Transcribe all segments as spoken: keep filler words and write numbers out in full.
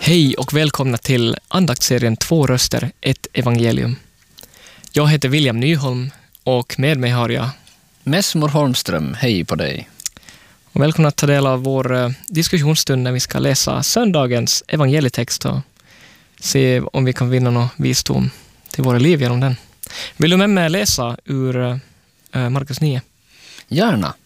Hej och välkomna till andaktsserien Två röster, ett evangelium. Jag heter William Nyholm och med mig har jag Messmor Holmström. Hej på dig. Och välkomna att ta del av vår diskussionsstund när vi ska läsa söndagens evangelietext och se om vi kan vinna någon visdom till våra liv genom den. Vill du med mig läsa ur Markus nio? Gärna.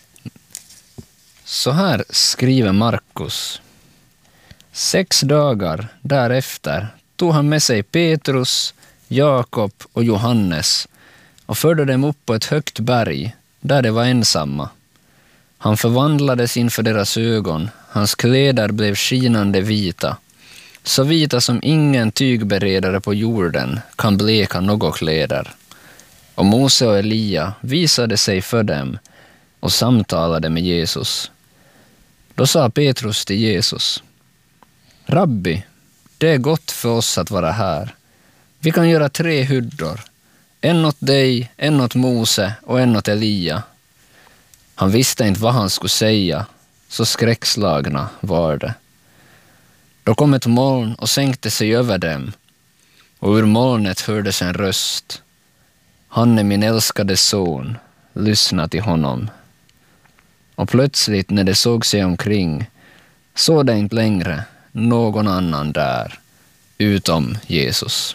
Så här skriver Markus. Sex dagar därefter tog han med sig Petrus, Jakob och Johannes och förde dem upp på ett högt berg där de var ensamma. Han förvandlades inför deras ögon, hans kläder blev skinande vita, så vita som ingen tygberedare på jorden kan bleka några kläder. Och Mose och Elia visade sig för dem och samtalade med Jesus. Då sa Petrus till Jesus: Rabbi, det är gott för oss att vara här. Vi kan göra tre hyddor, en åt dig, en åt Mose och en åt Elia. Han visste inte vad han skulle säga, så skräckslagna var det. Då kom ett moln och sänkte sig över dem, och ur molnet hördes en röst: Han är min älskade son, lyssna till honom. Och plötsligt när de såg sig omkring såg de inte längre någon annan där utom Jesus.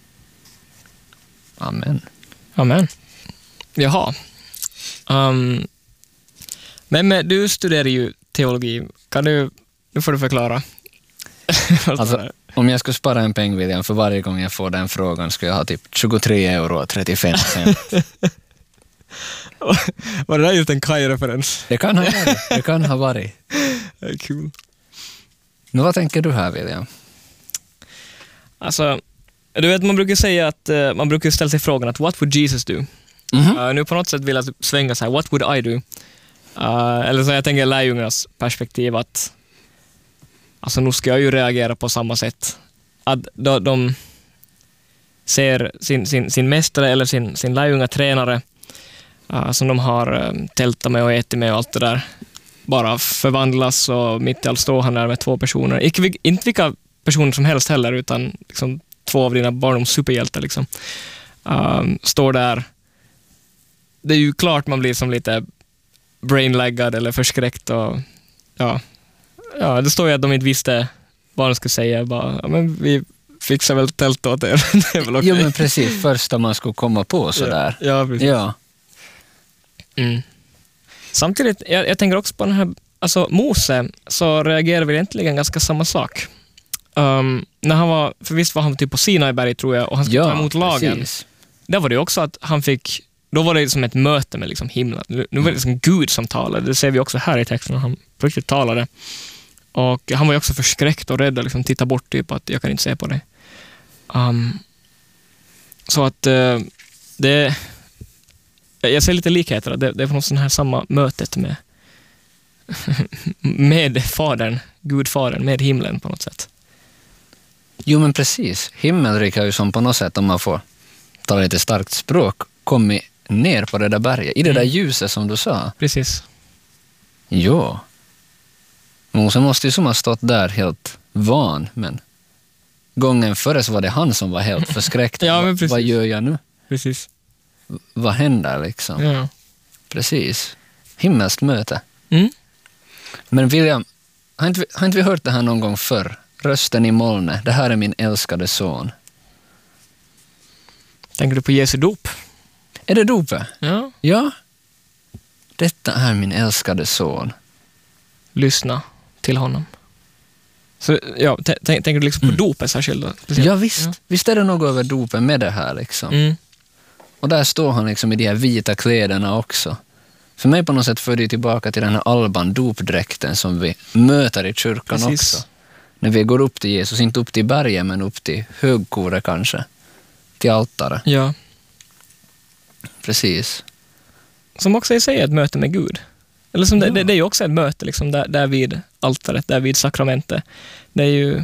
Amen. Amen. Jaha. Um, men, men du studerar ju teologi. Kan du, nu får du förklara. Alltså, om jag skulle spara en peng, William, för varje gång jag får den frågan skulle jag ha typ tjugotre euro och trettiofem cent. Var det där just en Kaj-referens? Det kan ha varit. Det kan ha varit. Det är kul. Men vad tänker du här, William? Alltså, du vet, man brukar säga att uh, man brukar ställa sig frågan att what would Jesus do? Mm-hmm. Uh, nu på något sätt vill jag svänga så här, what would I do? Uh, eller så jag tänker lärjungarnas perspektiv att alltså nu ska jag ju reagera på samma sätt. Att de, de ser sin, sin, sin mästare eller sin, sin lärjunga tränare uh, som de har uh, tältat med och ätit med och allt det där bara förvandlas, och mitt i allt står han där med två personer. Inte, inte vilka personer som helst heller, utan liksom två av dina barndoms superhjältar liksom. Um, står där. Det är ju klart man blir som lite brainlaggad eller förskräckt och ja, ja det står ju att de inte visste vad de skulle säga. Bara, ja, men vi fixar väl tält åt er. Det är väl okay. Jo, men precis. Första man skulle komma på sådär. Ja, ja precis. Ja. Mm. Samtidigt, jag, jag tänker också på den här, alltså Mose, så reagerar vi egentligen ganska samma sak. Um, när han var, för visst var han typ på Sinaiberg tror jag, och han skulle Ja, ta emot lagen. precis. Där var det också att han fick, då var det som ett möte med liksom himlen. Nu var det liksom Gud som talade, det ser vi också här i texten, han riktigt talade. Och han var ju också förskräckt och rädd och liksom titta bort typ att jag kan inte se på dig. Um, så att uh, det, jag ser lite likheter, det, det är från sån här samma mötet med med fadern, Gudfadern, med himlen på något sätt. Jo, men precis. Himmelrik har ju som på något sätt, om man får ta lite starkt språk, kommit ner på det där berget, i det mm. där ljuset som du sa. Precis. Jo. Mose måste ju som ha stått där helt van, men gången före så var det han som var helt förskräckt. Ja, men precis. Vad gör jag nu? Precis. V- vad händer liksom? Ja. Precis. Himmelskt möte. Mm. Men William, har inte, har inte vi hört det här någon gång förr? Rösten i molnet, det här är min älskade son. Tänker du på Jesu dop? Är det dopet? Ja. Ja. Detta är min älskade son. Lyssna till honom. Så ja, t- t- tänker du liksom på Mm. dopet särskilt då? Ja, visst. Ja. Visst är det något över dopet med det här liksom. Mm. Och där står han liksom i de här vita kläderna också. För mig på något sätt för det tillbaka till den här alban dopdräkten som vi möter i kyrkan. Precis. Också. När vi går upp till Jesus, inte upp till berget men upp till högkore kanske. Till altare. Ja. Precis. Som också i sig är ett möte med Gud. Eller som Ja. det, det, det är ju också ett möte liksom, där, där vid altaret, där vid sakramentet. Det är ju,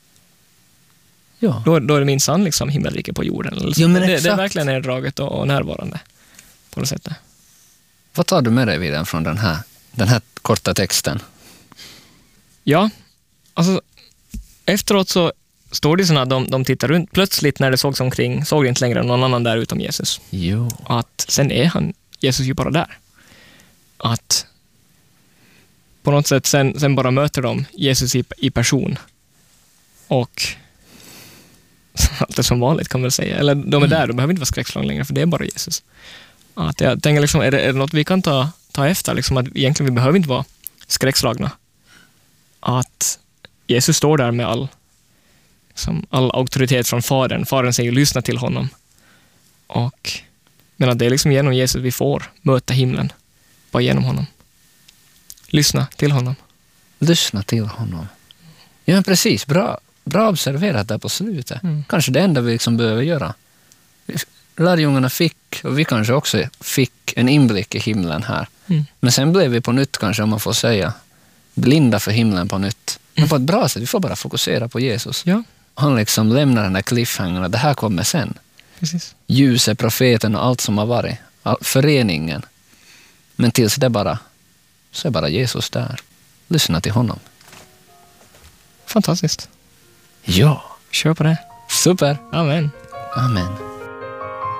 Ja. då, då är det minsann liksom himmelriket på jorden. Eller så. Jo, men det, det är exakt. verkligen neddraget och, och närvarande på det sättet. Vad tar du med dig vid den från den här, den här korta texten? Ja, alltså efteråt så står det såna att de, de tittar runt. Plötsligt när det sågs omkring såg det inte längre någon annan där utom Jesus. Jo. Att sen är han, Jesus ju bara där. Att på något sätt sen, sen bara möter de Jesus i, i person. Och allt är som vanligt kan man väl säga. Eller de är där, de behöver inte vara skräckslagna längre för det är bara Jesus. Att jag tänker liksom, är det, är det något vi kan ta, ta efter? Liksom att egentligen vi behöver inte vara skräckslagna. Att Jesus står där med all, liksom, all auktoritet från Fadern. Fadern säger lyssna till honom. Och, men att det är liksom genom Jesus vi får möta himlen. Bara genom honom. Lyssna till honom. Lyssna till honom. Ja, precis. Bra, bra observerat där på slutet. Mm. Kanske det enda vi liksom behöver göra. Lärjungarna fick, och vi kanske också fick en inblick i himlen här. Mm. Men sen blev vi på nytt, kanske om man får säga, blinda för himlen på nytt. Men på ett bra sätt, vi får bara fokusera på Jesus. Ja. Han liksom lämnar den där cliffhangern, det här kommer sen. Precis. Ljuset, profeten och allt som har varit. All, föreningen. Men tills det bara, så är bara Jesus där. Lyssna till honom. Fantastiskt. Ja. Kör på det. Super. Amen. Amen.